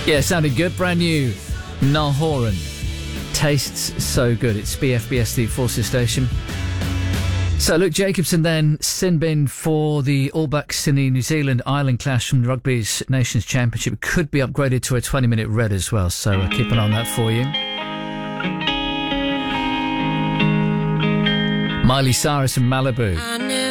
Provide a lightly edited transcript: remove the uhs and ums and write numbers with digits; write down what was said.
Yeah, sounded good. Brand new Niall Horan. Tastes so good. It's BFBS, the Forces station. So Luke Jacobson then sin bin for the All Blacks in the New Zealand-Ireland clash from the Rugby's Nations Championship. Could be upgraded to a 20-minute red as well, so keep an eye on that for you. Miley Cyrus and Malibu.